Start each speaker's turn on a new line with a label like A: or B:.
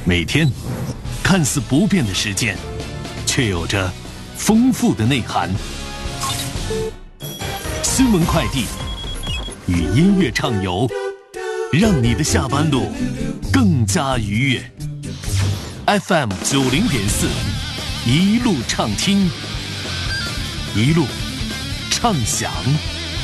A: 每天看似不变的时间，却有着丰富的内涵。新闻快递与音乐畅游，让你的下班路更加愉悦。FM90.4，一路畅听，一路畅享。